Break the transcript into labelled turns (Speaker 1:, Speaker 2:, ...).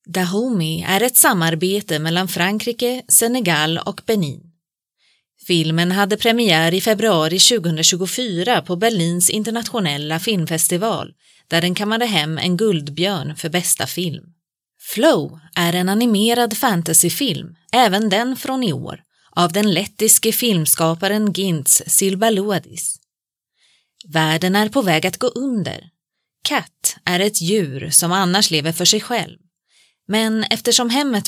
Speaker 1: Dahomey är ett samarbete mellan Frankrike, Senegal och Benin. Filmen hade premiär i februari 2024 på Berlins internationella filmfestival, där den kammade hem en guldbjörn för bästa film. Flow är en animerad fantasyfilm, även den från i år, av den lettiske filmskaparen Gintz Silbaluadis. Världen är på väg att gå under. Cat är ett djur som annars lever för sig själv. Men eftersom hemmet